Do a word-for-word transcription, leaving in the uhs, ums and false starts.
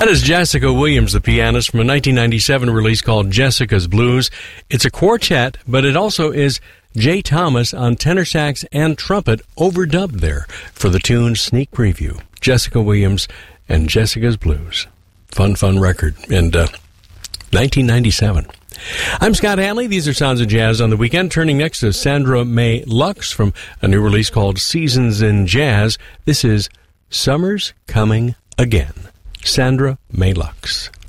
That is Jessica Williams, the pianist, from a nineteen ninety-seven release called Jessica's Blues. It's a quartet, but it also is Jay Thomas on tenor sax and trumpet overdubbed there for the tune Sneak Preview. Jessica Williams and Jessica's Blues. Fun, fun record. And uh, nineteen ninety-seven. I'm Scott Hanley. These are Sounds of Jazz on the Weekend. Turning next to Sandra May Lux from a new release called Seasons in Jazz. This is Summer's Coming Again. Sandra May Lux.